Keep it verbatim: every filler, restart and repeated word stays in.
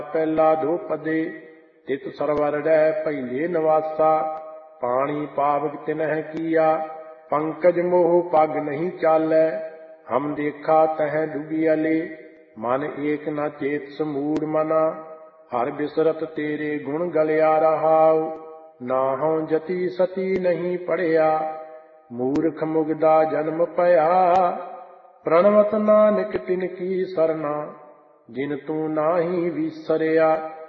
ਪਹਿਲਾ ਦੋ ਪਦੇ ਤਿਤ ਸਰਵਰ ਰਹਿ ਪਹਿਲੇ ਨਿਵਾਸਾ। ਪਾਣੀ ਪਾਵਕ ਤਿਨਹਿ ਕੀਆ ਪੰਕਜ ਮੋਹ ਪਗ ਨਹੀਂ ਚਾਲੈ। ਹਮ ਦੇਖਾ ਤਹਿ ਡੁਬਿਆਲੇ ਮਨ ਏਕ ਨ ਚੇਤ ਸਮੂੜ ਮਨਾ। ਹਰ ਬਿਸਰਤ ਤੇਰੇ ਗੁਣ ਗਲਿਆ ਰਹਾਉ ਨਾਹਉ ਜਤੀ ਸਤੀ ਨਹੀਂ ਪੜਿਆ। ਮੂਰਖ ਮੁਗਦਾ ਜਨਮ ਭਇਆ ਪ੍ਰਣਵਤ ਨਾਨਕ ਤਿਨ ਕੀ ਸਰਨਾ। ਜਿਨ ਤੂੰ ਨਾਹੀ ਵਿਸਰਿਆ